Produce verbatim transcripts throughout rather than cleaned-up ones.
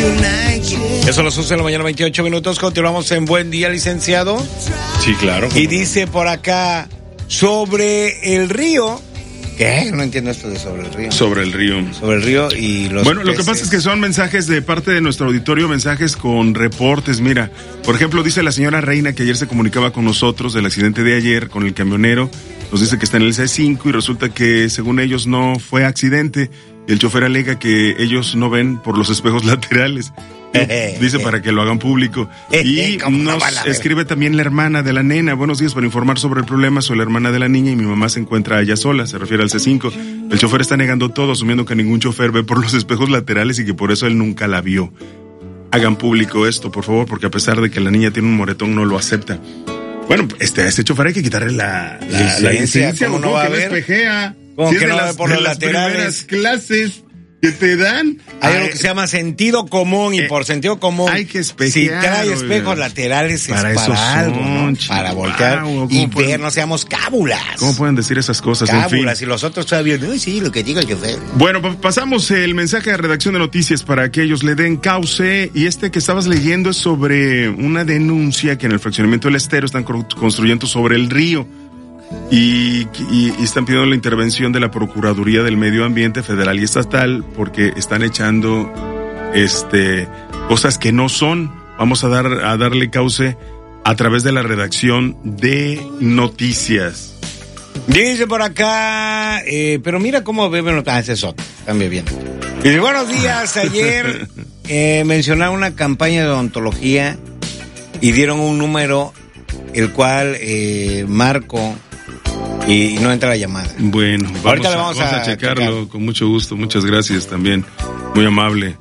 Ya son las once de la mañana, veintiocho minutos. Continuamos en Buen Día, licenciado. Sí, claro. Y dice por acá, sobre el río. ¿Qué? No entiendo esto de sobre el río. Sobre el río. Sobre el río y los Bueno, peces. Lo que pasa es que son mensajes de parte de nuestro auditorio, mensajes con reportes. Mira, por ejemplo, dice la señora Reina que ayer se comunicaba con nosotros del accidente de ayer con el camionero. Nos dice que está en el C cinco y resulta que según ellos no fue accidente. El chofer alega que ellos no ven por los espejos laterales. Dice para que lo hagan público. Y nos escribe también la hermana de la nena. Buenos días, para informar sobre el problema. Soy la hermana de la niña y mi mamá se encuentra allá sola. Se refiere al C cinco. El chofer está negando todo, asumiendo que ningún chofer ve por los espejos laterales y que por eso él nunca la vio. Hagan público esto, por favor, porque a pesar de que la niña tiene un moretón, no lo acepta. Bueno, este, a este chofer hay que quitarle la, la, licencia, la licencia. ¿cómo no va a ver? Espejea. ¿Cómo si que es no de ve las, por de los las laterales? primeras clases que te dan. Hay algo que se llama sentido común y eh, por sentido común. Hay que espejear. Si trae espejos laterales es para, para algo, ¿no? Son, para voltear wow, y pueden, ver, no seamos cábulas. ¿Cómo pueden decir esas cosas? Cábulas, en fin. Y los otros todavía, no, sí, lo que digo el chofer. Bueno, pasamos el mensaje a redacción de noticias para que ellos le den cauce. Y este que estabas leyendo es sobre una denuncia que en el fraccionamiento del Estero están construyendo sobre el río. Y, y, y están pidiendo la intervención de la Procuraduría del Medio Ambiente Federal y Estatal porque están echando este cosas que no son. Vamos a dar a darle cauce a través de la redacción de noticias. Dice por acá, eh, pero mira cómo beben, ah, ese es otro, están bebiendo. Dice, buenos días, ayer eh, mencionaron una campaña de odontología y dieron un número el cual eh, marco y no entra la llamada. Bueno, vamos, ahorita a, le vamos, vamos a, a checarlo checar. Con mucho gusto. Muchas gracias también. Muy amable.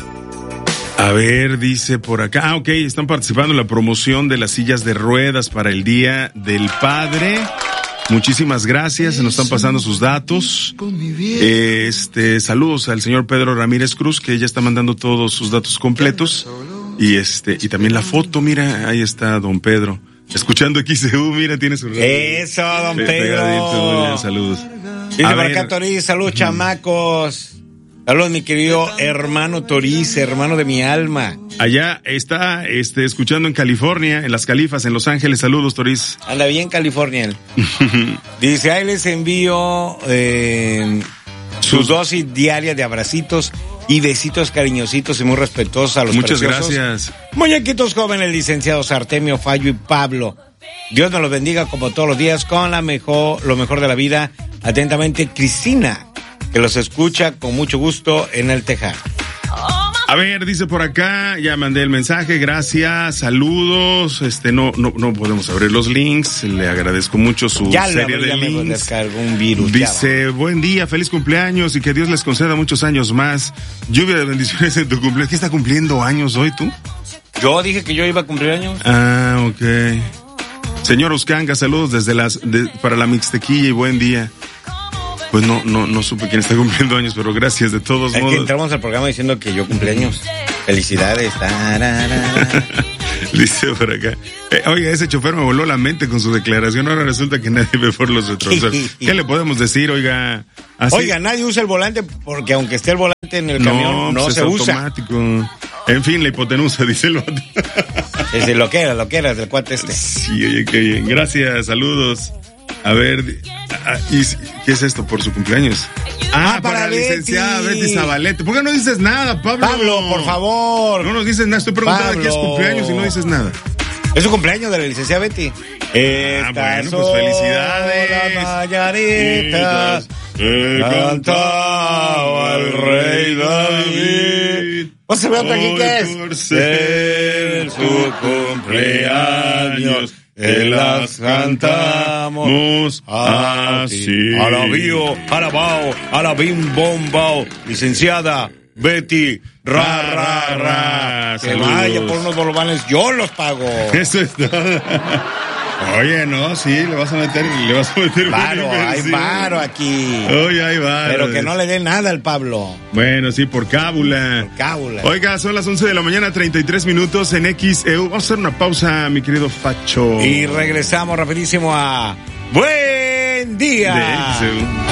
A ver, dice por acá. Ah, ok, están participando en la promoción de las sillas de ruedas para el Día del Padre. Muchísimas gracias, se nos están pasando sus datos. Este, saludos al señor Pedro Ramírez Cruz, que ya está mandando todos sus datos completos. Y este, y también la foto, mira, ahí está don Pedro. Escuchando X C U, mira, tiene su radio. Eso, don Pe- Pedro. Muy bien, saludos. Dice por acá Toriz, saludos, uh-huh. chamacos. Saludos, mi querido hermano Toriz, hermano de mi alma. Allá está, este, escuchando en California, en Las Califas, en Los Ángeles. Saludos, Toriz. Anda bien, California. Dice, ahí les envío eh, sus dosis diarias de abracitos y besitos cariñositos y muy respetuosos a los Muchas preciosos gracias. muñequitos jóvenes, licenciados Artemio, Fallo y Pablo. Dios nos los bendiga como todos los días con la mejor, lo mejor de la vida. Atentamente, Cristina, que los escucha con mucho gusto en el Tejar. A ver, dice por acá, ya mandé el mensaje, gracias, saludos, este, no, no, no podemos abrir los links, le agradezco mucho su ya serie lo, de ya links. Me descargó un virus. Dice, buen día, feliz cumpleaños y que Dios les conceda muchos años más, lluvia de bendiciones en tu cumpleaños. ¿Qué está cumpliendo años hoy tú? Yo dije que yo iba a cumplir años. Ah, ok. Señor Uscanga, saludos desde las, de, para la Mixtequilla y buen día. Pues no, no, no supe quién está cumpliendo años, pero gracias de todos es modos. Que entramos al programa diciendo que yo cumpleaños. Felicidades. Dice por acá. Eh, oiga, ese chofer me voló la mente con su declaración. Ahora resulta que nadie ve por los retrovisores. ¿Qué le podemos decir, oiga? Así. Oiga, nadie usa el volante porque aunque esté el volante en el no, camión, no pues se es usa. Automático. En fin, la hipotenusa, dice el vato. Es lo que era, lo que era del cuate este. Sí, oye, qué bien. Gracias, saludos. A ver, ¿qué es esto por su cumpleaños? Ah, ah para, para la licenciada Betty Zabalete. ¿Por qué no dices nada, Pablo? Pablo, por favor. No nos didices nada, estoy preguntando de qué es cumpleaños y no dices nada. Es su cumpleaños de la licenciada Betty. Ah, bueno, pues felicidades. Mañanitas que cantaba el rey David. ¿O se ve otra aquí qué es? Por ser su cumpleaños. Que las cantamos así. Alabío, alabao, alabim bombao. Licenciada Betty, ra, ra, ra. Que vaya por unos bolovanes, yo los pago. Eso es todo. Oye, no, sí, le vas a meter, le vas a meter. Paro, hay paro aquí. Oye, hay paro. Pero que no le dé nada al Pablo. Bueno, sí, por cábula. Por cábula. Oiga, son las once de la mañana, treinta y tres minutos en X E U. Vamos a hacer una pausa, mi querido Facho. Y regresamos rapidísimo a Buen Día. De X E U.